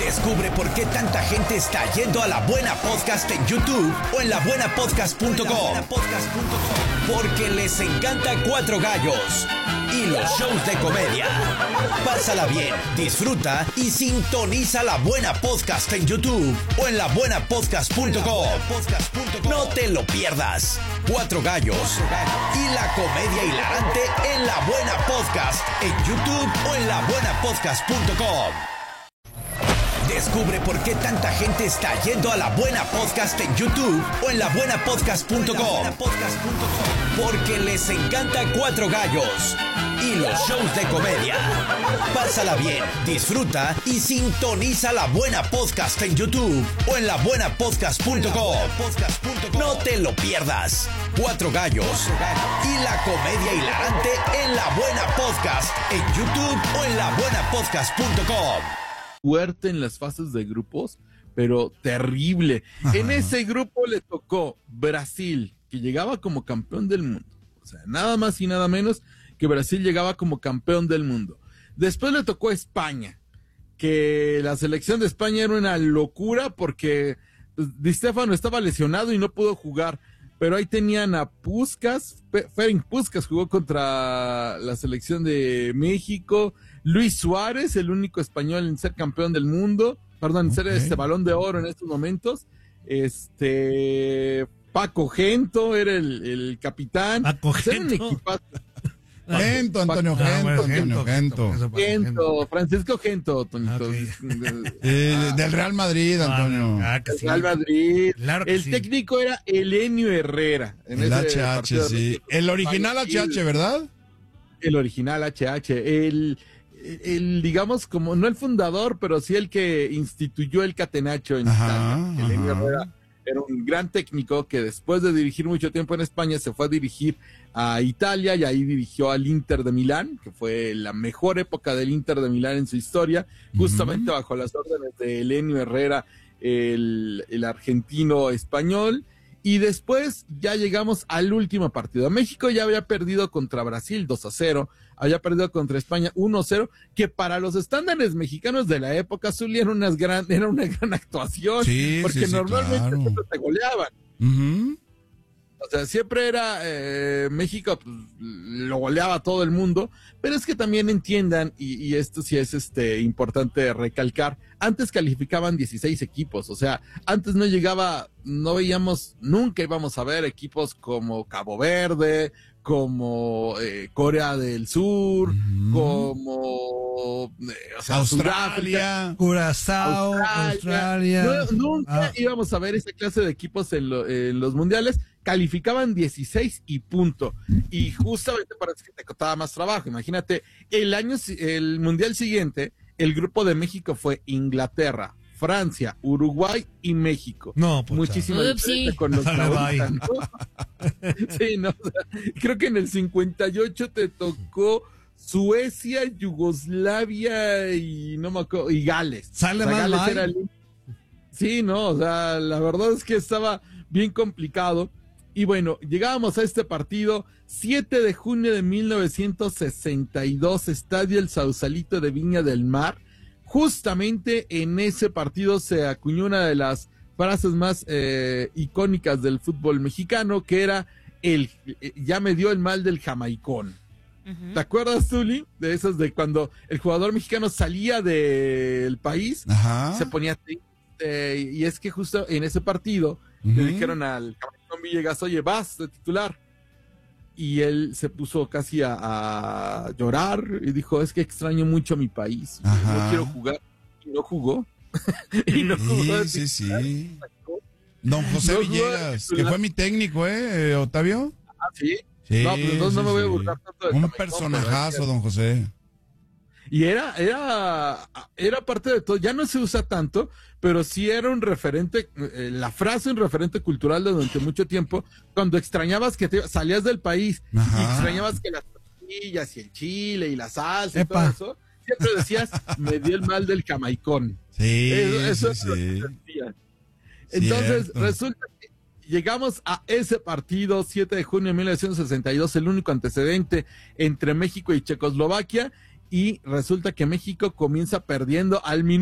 Descubre por qué tanta gente está yendo a La Buena Podcast en YouTube o en labuenapodcast.com. Porque les encanta Cuatro Gallos y los shows de comedia. Pásala bien, disfruta y sintoniza La Buena Podcast en YouTube o en labuenapodcast.com. No te lo pierdas. Cuatro Gallos y la comedia hilarante en La Buena Podcast en YouTube o en labuenapodcast.com. Descubre por qué tanta gente está yendo a La Buena Podcast en YouTube o en labuenapodcast.com. Porque les encanta Cuatro Gallos y los shows de comedia. Pásala bien, disfruta y sintoniza La Buena Podcast en YouTube o en labuenapodcast.com. No te lo pierdas. Cuatro Gallos y la comedia hilarante en La Buena Podcast en YouTube o en labuenapodcast.com. Fuerte en las fases de grupos, pero terrible. Ajá. En ese grupo le tocó Brasil, que llegaba como campeón del mundo. O sea, nada más y nada menos que Brasil llegaba como campeón del mundo. Después le tocó España, que la selección de España era una locura porque Di Stéfano estaba lesionado y no pudo jugar. Pero ahí tenían a Puskás, Ferenc Puskás jugó contra la selección de México, Luis Suárez, el único español en ser campeón del mundo, en ser Balón de Oro en estos momentos, Paco Gento era el capitán. Paco Gento. Antonio Gento. Francisco Gento, Toñito. Okay. Del Real Madrid, Antonio. Sí. Real Madrid. Claro que el técnico era Elenio Herrera. El HH, sí. El original HH, ¿verdad? El original HH. El digamos, como, no el fundador, pero sí el que instituyó el catenaccio en Italia. Elenio Herrera era un gran técnico que después de dirigir mucho tiempo en España se fue a dirigir a Italia y ahí dirigió al Inter de Milán, que fue la mejor época del Inter de Milán en su historia, justamente bajo las órdenes de Elenio Herrera, el argentino español. Y después ya llegamos al último partido. México ya había perdido contra Brasil 2-0, había perdido contra España 1-0, que para los estándares mexicanos de la época, Zuli, era una gran actuación, porque normalmente siempre te goleaban. O sea, siempre era México, pues, lo goleaba a todo el mundo, pero es que también entiendan, y esto sí es importante recalcar, antes calificaban 16 equipos, o sea, antes no veíamos, nunca íbamos a ver equipos como Cabo Verde, como Corea del Sur, como Australia, Curazao, Australia. Nunca íbamos a ver esa clase de equipos en los mundiales. Calificaban 16 y punto. Y justamente parece que te costaba más trabajo. Imagínate, el mundial siguiente, el grupo de México fue Inglaterra, Francia, Uruguay y México. No, pucha. Muchísima diferencia con los ahorita, ¿no? Sí, no, o sea, creo que en el 58 te tocó Suecia, Yugoslavia y no me acuerdo, y Gales. Sale más Gales Sí, no, o sea, la verdad es que estaba bien complicado. Y bueno, llegábamos a este partido, 7 de junio de 1962, Estadio El Sausalito de Viña del Mar. Justamente en ese partido se acuñó una de las frases más icónicas del fútbol mexicano, que era ya me dio el mal del jamaicón. ¿Te acuerdas, Zuli? De esas de cuando el jugador mexicano salía del país, se ponía triste, y es que justo en ese partido le dijeron al Jamaicón Villegas, oye, vas de titular. Y él se puso casi a llorar y dijo, es que extraño mucho a mi país, no quiero jugar. Y no jugó. Sí. Don José Villegas, que fue mi técnico, Octavio. Sí. Sí, no, pues entonces no me voy a burlar tanto de un personajazo, don José. Y era parte de todo, ya no se usa tanto, pero sí era un referente, la frase un referente cultural durante mucho tiempo, cuando extrañabas que salías del país y extrañabas que las tortillas y el chile y la salsa y todo eso, siempre decías, me dio el mal del jamaicón. Sí, eso es lo que decía. Entonces, resulta que llegamos a ese partido, 7 de junio de 1962, el único antecedente entre México y Checoslovaquia, y resulta que México comienza perdiendo al minuto